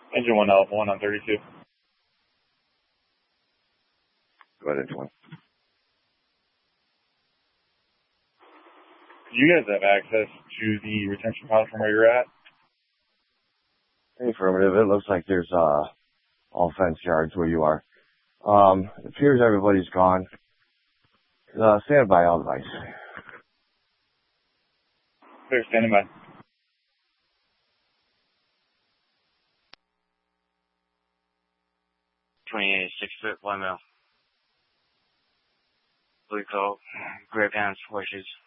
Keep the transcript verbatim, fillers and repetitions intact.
Engine one Alpha one on thirty-two. Go ahead, Engine one. Do you guys have access to the retention pod from where you're at? Affirmative. It looks like there's uh, all fence yards where you are. Um, it appears everybody's gone. Uh, stand by all device. Clear, standing by. twenty-eight, six foot, one mil. Blue coat, gray pants, horseshoes.